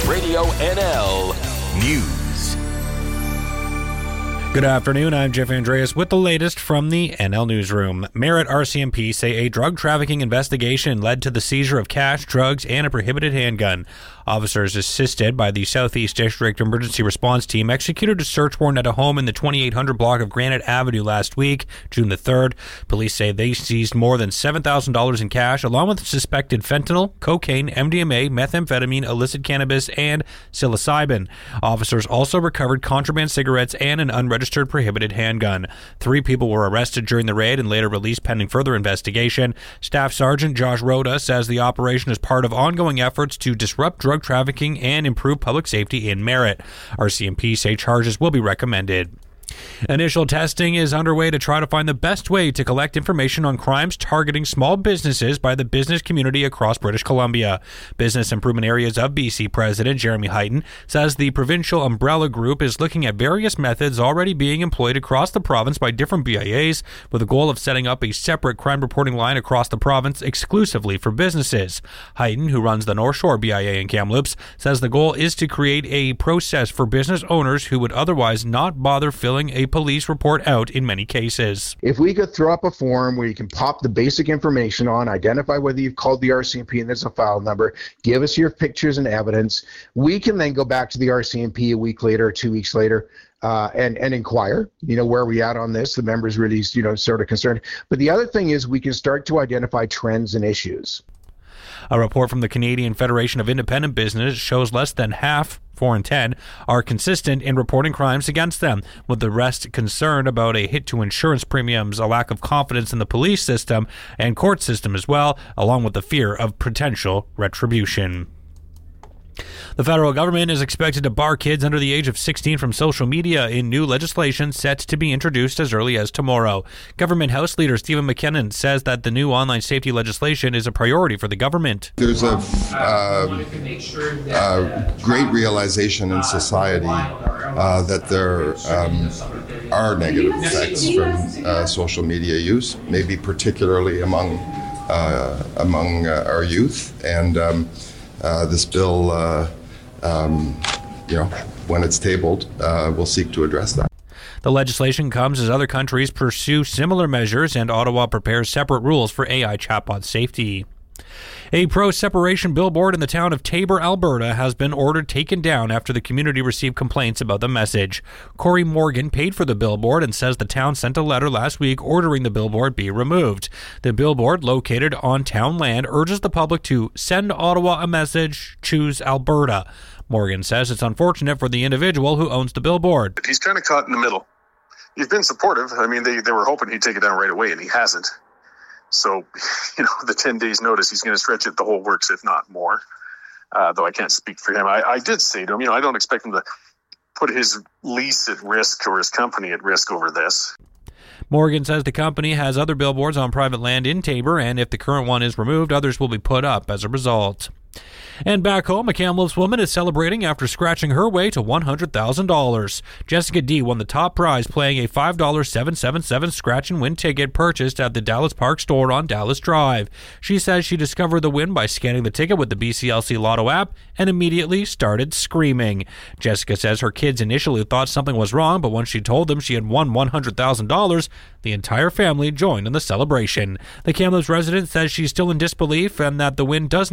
Radio NL News. Good afternoon, I'm Jeff Andreas with the latest from the NL Newsroom. Merritt RCMP say a drug trafficking investigation led to the seizure of cash, drugs, and a prohibited handgun. Officers assisted by the Southeast District Emergency Response Team executed a search warrant at a home in the 2800 block of Granite Avenue last week, June the 3rd. Police say they seized more than $7,000 in cash, along with suspected fentanyl, cocaine, MDMA, methamphetamine, illicit cannabis, and psilocybin. Officers also recovered contraband cigarettes and an unregistered prohibited handgun. 3 people were arrested during the raid and later released pending further investigation. Staff Sergeant Josh Rhoda says the operation is part of ongoing efforts to disrupt drug trafficking and improve public safety in Merritt. RCMP say charges will be recommended. Initial testing is underway to try to find the best way to collect information on crimes targeting small businesses by the business community across British Columbia. Business Improvement Areas of BC President Jeremy Heighton says the provincial umbrella group is looking at various methods already being employed across the province by different BIAs, with the goal of setting up a separate crime reporting line across the province exclusively for businesses. Heighton, who runs the North Shore BIA in Kamloops, says the goal is to create a process for business owners who would otherwise not bother filling a police report out in many cases. If we could throw up a form where you can pop the basic information on, identify whether you've called the RCMP and there's a file number, give us your pictures and evidence, we can then go back to the RCMP a week later or 2 weeks later and inquire, where are we at on this? The members really, sort of concerned. But the other thing is we can start to identify trends and issues. A report from the Canadian Federation of Independent Business shows less than half, 4 in 10, are consistent in reporting crimes against them, with the rest concerned about a hit to insurance premiums, a lack of confidence in the police system and court system as well, along with the fear of potential retribution. The federal government is expected to bar kids under the age of 16 from social media in new legislation set to be introduced as early as tomorrow. Government House Leader Stephen McKinnon says that the new online safety legislation is a priority for the government. There's a great realization in society that there are negative effects from social media use, maybe particularly among our youth, and this bill, when it's tabled, will seek to address that. The legislation comes as other countries pursue similar measures, and Ottawa prepares separate rules for AI chatbot safety. A pro-separation billboard in the town of Taber, Alberta, has been ordered taken down after the community received complaints about the message. Corey Morgan paid for the billboard and says the town sent a letter last week ordering the billboard be removed. The billboard, located on town land, urges the public to send Ottawa a message, choose Alberta. Morgan says it's unfortunate for the individual who owns the billboard. He's kind of caught in the middle. He's been supportive. I mean, they were hoping he'd take it down right away, and he hasn't. So, the 10 days notice, he's going to stretch it the whole works, if not more, though I can't speak for him. I did say to him, I don't expect him to put his lease at risk or his company at risk over this. Morgan says the company has other billboards on private land in Taber, and if the current one is removed, others will be put up as a result. And back home, a Kamloops woman is celebrating after scratching her way to $100,000. Jessica D. won the top prize playing a $5 777 scratch and win ticket purchased at the Dallas Park store on Dallas Drive. She says she discovered the win by scanning the ticket with the BCLC Lotto app and immediately started screaming. Jessica says her kids initially thought something was wrong, but once she told them she had won $100,000, the entire family joined in the celebration. The Kamloops resident says she's still in disbelief and that the win does